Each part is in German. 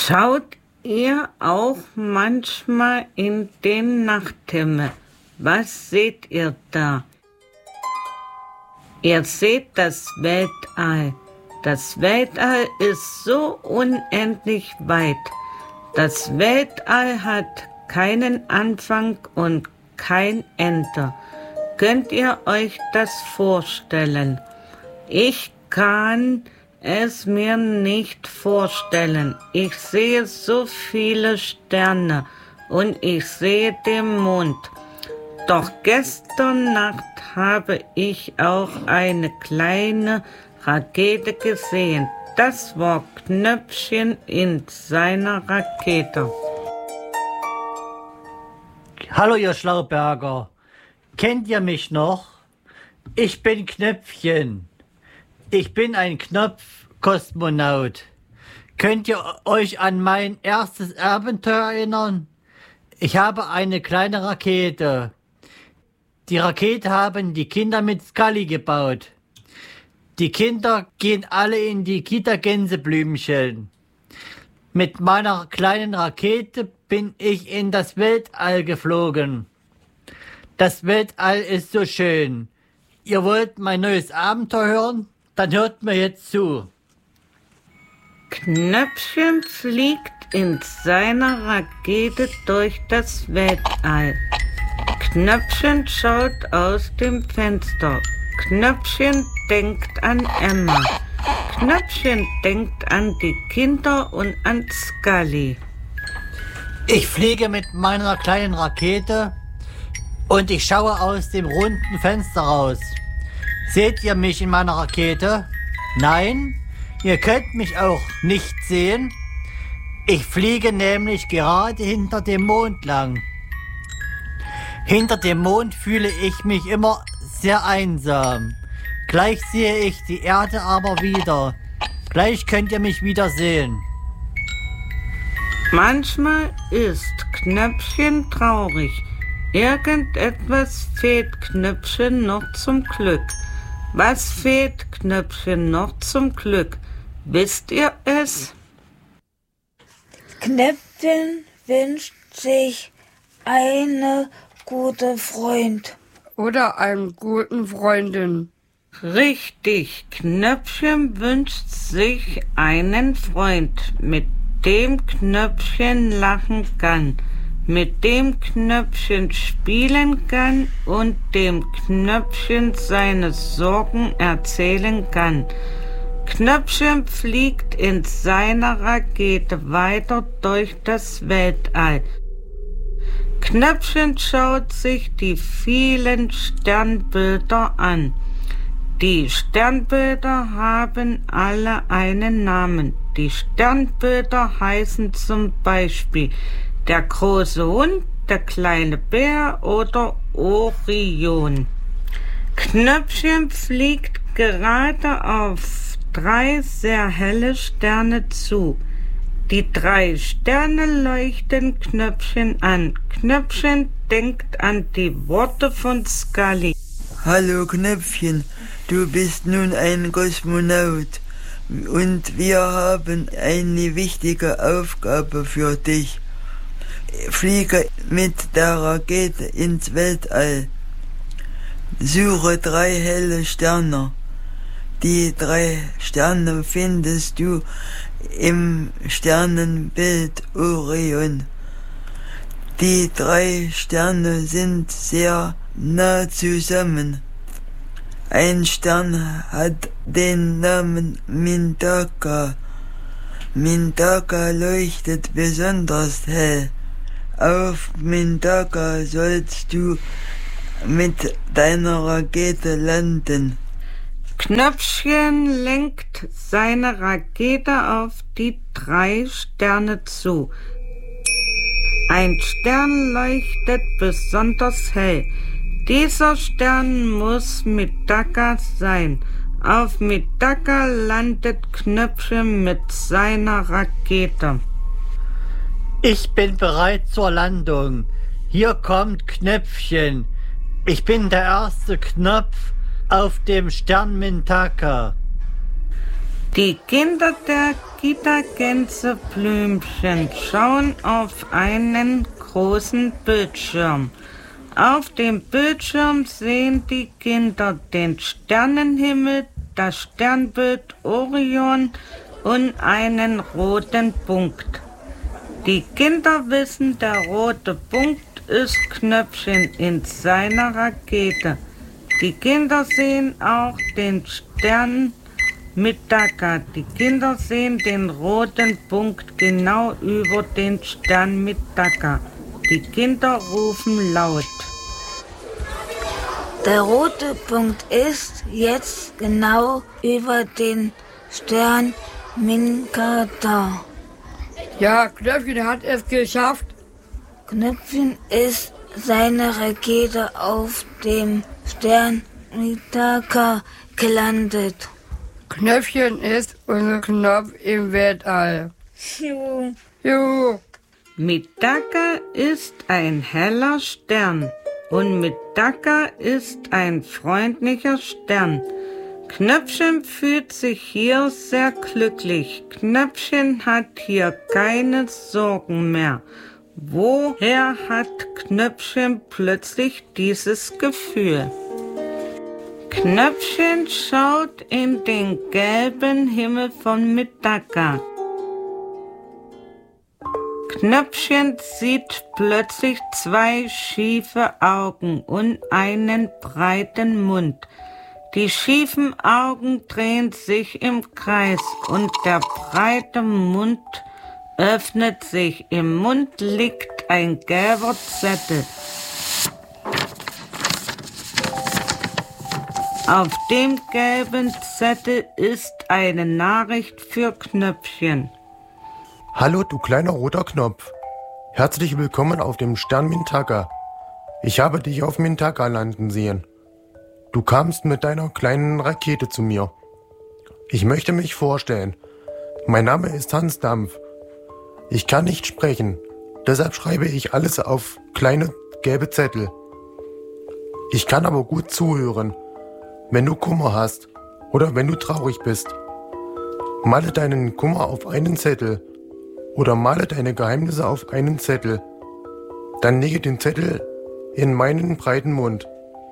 Schaut ihr auch manchmal in den Nachthimmel? Was seht ihr da? Ihr seht das Weltall. Das Weltall ist so unendlich weit. Das Weltall hat keinen Anfang und kein Ende. Könnt ihr euch das vorstellen? Ich kann es mir nicht vorstellen. Ich sehe so viele Sterne und ich sehe den Mond. Doch gestern Nacht habe ich auch eine kleine Rakete gesehen. Das war Knöpfchen in seiner Rakete. Hallo ihr Schlauberger, kennt ihr mich noch? Ich bin Knöpfchen. Ich bin ein Knopfkosmonaut. Könnt ihr euch an mein erstes Abenteuer erinnern? Ich habe eine kleine Rakete. Die Rakete haben die Kinder mit Scully gebaut. Die Kinder gehen alle in die Kita Gänseblümchen. Mit meiner kleinen Rakete bin ich in das Weltall geflogen. Das Weltall ist so schön. Ihr wollt mein neues Abenteuer hören? Dann hört mir jetzt zu. Knöpfchen fliegt in seiner Rakete durch das Weltall. Knöpfchen schaut aus dem Fenster. Knöpfchen denkt an Emma. Knöpfchen denkt an die Kinder und an Scully. Ich fliege mit meiner kleinen Rakete und ich schaue aus dem runden Fenster raus. Seht ihr mich in meiner Rakete? Nein, ihr könnt mich auch nicht sehen. Ich fliege nämlich gerade hinter dem Mond lang. Hinter dem Mond fühle ich mich immer sehr einsam. Gleich sehe ich die Erde aber wieder. Gleich könnt ihr mich wieder sehen. Manchmal ist Knöpfchen traurig. Irgendetwas fehlt Knöpfchen noch zum Glück. Was fehlt Knöpfchen noch zum Glück? Wisst ihr es? Knöpfchen wünscht sich eine gute Freund. Oder einen guten Freundin. Richtig, Knöpfchen wünscht sich einen Freund, mit dem Knöpfchen lachen kann, mit dem Knöpfchen spielen kann und dem Knöpfchen seine Sorgen erzählen kann. Knöpfchen fliegt in seiner Rakete weiter durch das Weltall. Knöpfchen schaut sich die vielen Sternbilder an. Die Sternbilder haben alle einen Namen. Die Sternbilder heißen zum Beispiel der große Hund, der kleine Bär oder Orion. Knöpfchen fliegt gerade auf 3 sehr helle Sterne zu. Die 3 Sterne leuchten Knöpfchen an. Knöpfchen denkt an die Worte von Scully. Hallo Knöpfchen, du bist nun ein Kosmonaut und wir haben eine wichtige Aufgabe für dich. Fliege mit der Rakete ins Weltall. Suche 3 helle Sterne. Die 3 Sterne findest du im Sternenbild Orion. Die 3 Sterne sind sehr nah zusammen. Ein Stern hat den Namen Mintaka. Mintaka leuchtet besonders hell. Auf Mintaka sollst du mit deiner Rakete landen. Knöpfchen lenkt seine Rakete auf die 3 Sterne zu. Ein Stern leuchtet besonders hell. Dieser Stern muss Mintaka sein. Auf Mintaka landet Knöpfchen mit seiner Rakete. Ich bin bereit zur Landung. Hier kommt Knöpfchen. Ich bin der erste Knopf auf dem Stern Mintaka. Die Kinder der Kita Gänseblümchen schauen auf einen großen Bildschirm. Auf dem Bildschirm sehen die Kinder den Sternenhimmel, das Sternbild Orion und einen roten Punkt. Die Kinder wissen, der rote Punkt ist Knöpfchen in seiner Rakete. Die Kinder sehen auch den Stern mit Dakar. Die Kinder sehen den roten Punkt genau über den Stern mit Dakar. Die Kinder rufen laut. Der rote Punkt ist jetzt genau über den Stern Minkata. Ja, Knöpfchen hat es geschafft. Knöpfchen ist seine Rakete auf dem Stern Mitaka gelandet. Knöpfchen ist unser Knopf im Weltall. Juhu. Juhu. Mitaka ist ein heller Stern und Mitaka ist ein freundlicher Stern. Knöpfchen fühlt sich hier sehr glücklich. Knöpfchen hat hier keine Sorgen mehr. Woher hat Knöpfchen plötzlich dieses Gefühl? Knöpfchen schaut in den gelben Himmel von Mitaka. Knöpfchen sieht plötzlich 2 schiefe Augen und einen breiten Mund. Die schiefen Augen drehen sich im Kreis und der breite Mund öffnet sich. Im Mund liegt ein gelber Zettel. Auf dem gelben Zettel ist eine Nachricht für Knöpfchen. Hallo, du kleiner roter Knopf. Herzlich willkommen auf dem Stern Mintaka. Ich habe dich auf Mintaka landen sehen. Du kamst mit deiner kleinen Rakete zu mir. Ich möchte mich vorstellen. Mein Name ist Hans Dampf. Ich kann nicht sprechen, deshalb schreibe ich alles auf kleine gelbe Zettel. Ich kann aber gut zuhören, wenn du Kummer hast oder wenn du traurig bist. Male deinen Kummer auf einen Zettel oder male deine Geheimnisse auf einen Zettel. Dann lege den Zettel in meinen breiten Mund.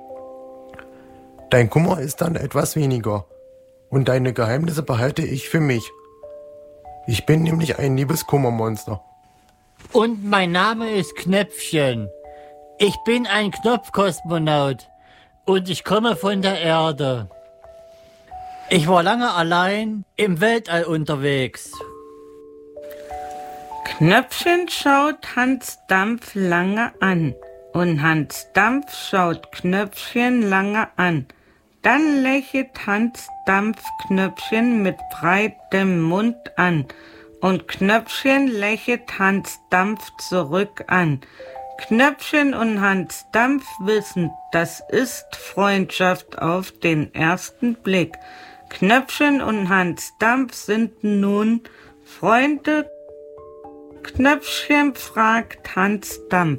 Dein Kummer ist dann etwas weniger und deine Geheimnisse behalte ich für mich. Ich bin nämlich ein liebes Kummermonster. Und mein Name ist Knöpfchen. Ich bin ein Knopfkosmonaut und ich komme von der Erde. Ich war lange allein im Weltall unterwegs. Knöpfchen schaut Hans Dampf lange an und Hans Dampf schaut Knöpfchen lange an. Dann lächelt Hans Dampf Knöpfchen mit breitem Mund an und Knöpfchen lächelt Hans Dampf zurück an. Knöpfchen und Hans Dampf wissen, das ist Freundschaft auf den ersten Blick. Knöpfchen und Hans Dampf sind nun Freunde. Knöpfchen fragt Hans Dampf.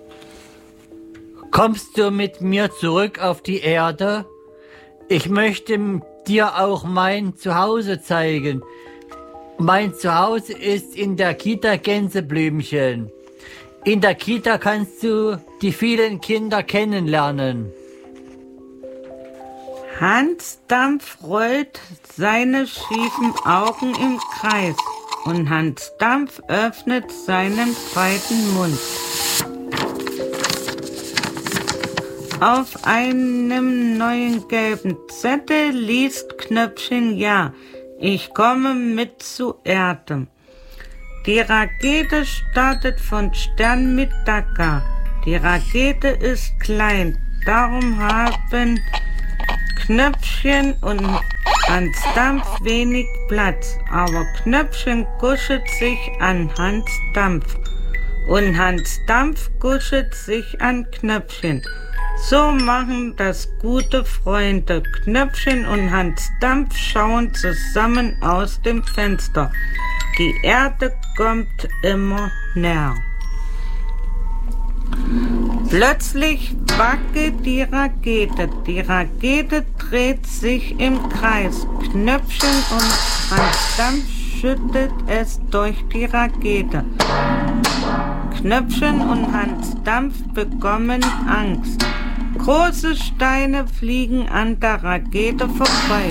Kommst du mit mir zurück auf die Erde? Ich möchte dir auch mein Zuhause zeigen. Mein Zuhause ist in der Kita Gänseblümchen. In der Kita kannst du die vielen Kinder kennenlernen. Hans Dampf rollt seine schiefen Augen im Kreis und Hans Dampf öffnet seinen breiten Mund. Auf einem neuen gelben Zettel liest Knöpfchen ja, ich komme mit zur Erde. Die Rakete startet von Stern Mitaka. Die Rakete ist klein, darum haben Knöpfchen und Hans Dampf wenig Platz. Aber Knöpfchen kuschelt sich an Hans Dampf und Hans Dampf kuschelt sich an Knöpfchen. So machen das gute Freunde. Knöpfchen und Hans Dampf schauen zusammen aus dem Fenster. Die Erde kommt immer näher. Plötzlich wackelt die Rakete. Die Rakete dreht sich im Kreis. Knöpfchen und Hans Dampf schüttet es durch die Rakete. Knöpfchen und Hans Dampf bekommen Angst. Große Steine fliegen an der Rakete vorbei.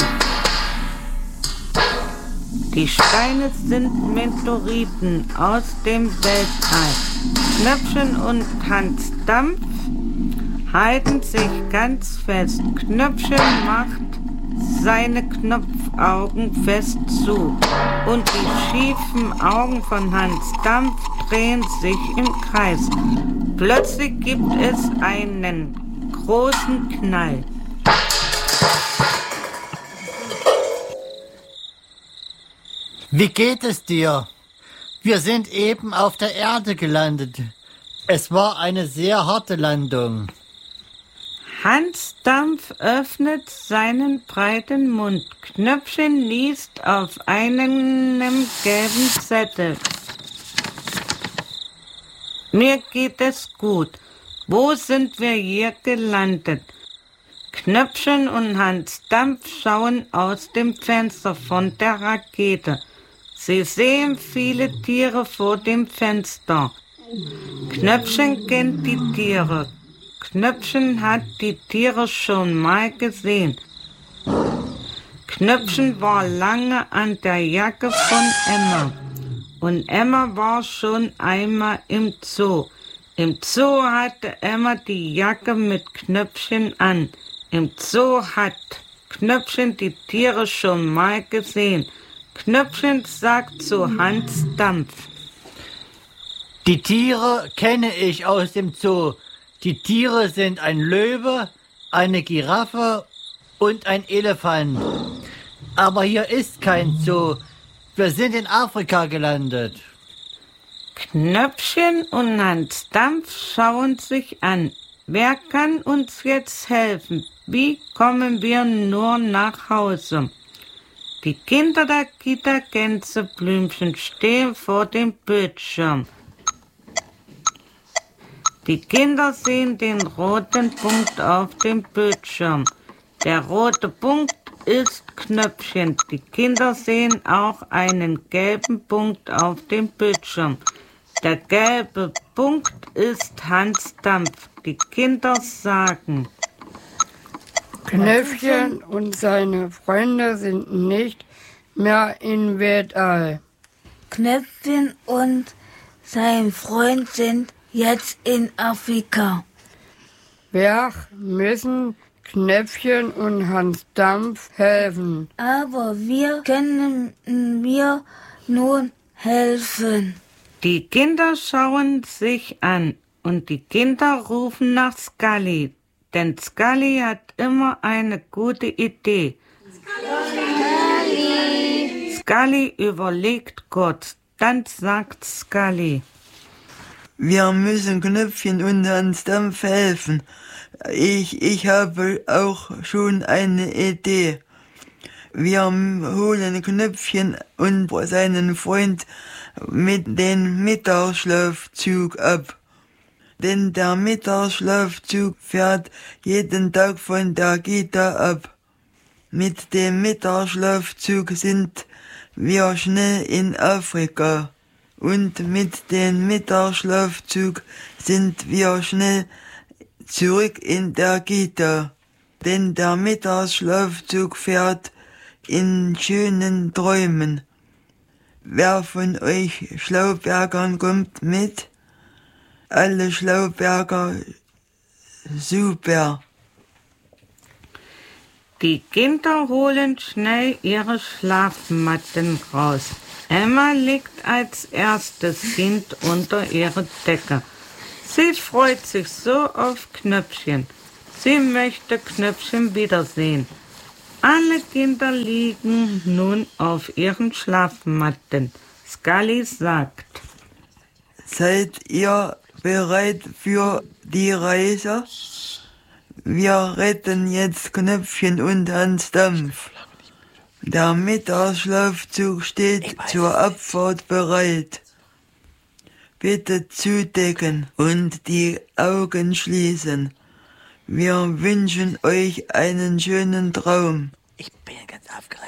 Die Steine sind Meteoriten aus dem Weltall. Knöpfchen und Hans Dampf halten sich ganz fest. Knöpfchen macht seine Knopfaugen fest zu und die schiefen Augen von Hans Dampf drehen sich im Kreis. Plötzlich gibt es einen großen Knall. Wie geht es dir? Wir sind eben auf der Erde gelandet. Es war eine sehr harte Landung. Hans Dampf öffnet seinen breiten Mund. Knöpfchen liest auf einem gelben Zettel. Mir geht es gut. Wo sind wir hier gelandet? Knöpfchen und Hans Dampf schauen aus dem Fenster von der Rakete. Sie sehen viele Tiere vor dem Fenster. Knöpfchen kennt die Tiere. Knöpfchen hat die Tiere schon mal gesehen. Knöpfchen war lange an der Jacke von Emma. Und Emma war schon einmal im Zoo. Im Zoo hatte Emma die Jacke mit Knöpfchen an. Im Zoo hat Knöpfchen die Tiere schon mal gesehen. Knöpfchen sagt zu Hans Dampf: Die Tiere kenne ich aus dem Zoo. Die Tiere sind ein Löwe, eine Giraffe und ein Elefant. Aber hier ist kein Zoo. Wir sind in Afrika gelandet. Knöpfchen und Hans Dampf schauen sich an. Wer kann uns jetzt helfen? Wie kommen wir nur nach Hause? Die Kinder der Kita Gänseblümchen stehen vor dem Bildschirm. Die Kinder sehen den roten Punkt auf dem Bildschirm. Der rote Punkt ist Knöpfchen. Die Kinder sehen auch einen gelben Punkt auf dem Bildschirm. Der gelbe Punkt ist Hans Dampf. Die Kinder sagen: Knöpfchen und seine Freunde sind nicht mehr im Weltall. Knöpfchen und sein Freund sind jetzt in Afrika. Wir müssen Knöpfchen und Hans Dampf helfen. Aber wir können mir nun helfen. Die Kinder schauen sich an und die Kinder rufen nach Scully, denn Scully hat immer eine gute Idee. Scully überlegt kurz, dann sagt Scully: Wir müssen Knöpfchen und Hans Dampf helfen. Ich habe auch schon eine Idee. Wir holen Knöpfchen und seinen Freund mit dem Mittagsschlafzug ab. Denn der Mittagsschlafzug fährt jeden Tag von der Kita ab. Mit dem Mittagsschlafzug sind wir schnell in Afrika. Und mit dem Mittagsschlafzug sind wir schnell zurück in der Kita. Denn der Mittagsschlafzug fährt in schönen Träumen. Wer von euch Schlaubergern kommt mit? Alle Schlauberger, super. Die Kinder holen schnell ihre Schlafmatten raus. Emma liegt als erstes Kind unter ihre Decke. Sie freut sich so auf Knöpfchen. Sie möchte Knöpfchen wiedersehen. Alle Kinder liegen nun auf ihren Schlafmatten. Scully sagt: Seid ihr bereit für die Reise? Wir retten jetzt Knöpfchen und Hans Dampf. Der Mittagsschlafzug steht zur Abfahrt bereit. Bitte zudecken und die Augen schließen. Wir wünschen euch einen schönen Traum. Ich bin ganz aufgeregt.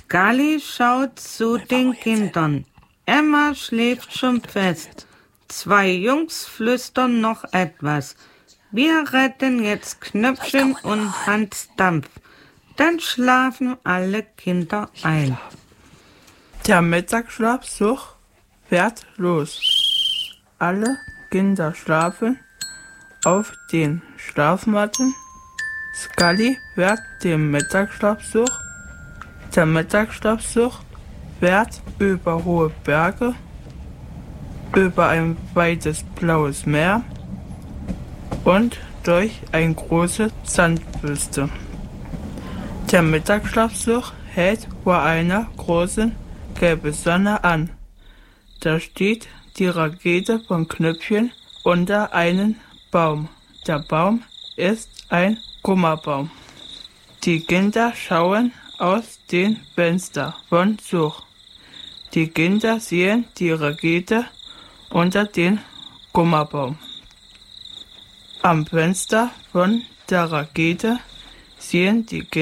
Scully schaut zu den Kindern. Emma schläft schon fest. 2 Jungs flüstern noch etwas. Wir retten jetzt Knöpfchen und Hans Dampf. Dann schlafen alle Kinder ein. Der Mittagsschlafzug fährt los. Alle Kinder schlafen auf den Schlafmatten. Scully fährt den Mittagsschlafzug. Der Mittagsschlafzug fährt über hohe Berge, über ein weites blaues Meer und durch eine große Sandwüste. Der Mittagsschlafzug hält vor einer großen gelben Sonne an. Da steht die Rakete von Knöpfchen unter einem Baum. Der Baum ist ein Kummerbaum. Die Kinder schauen aus dem Fenster von Zug. Die Kinder sehen die Rakete unter dem Kummerbaum. Am Fenster von der Rakete sehen die Kinder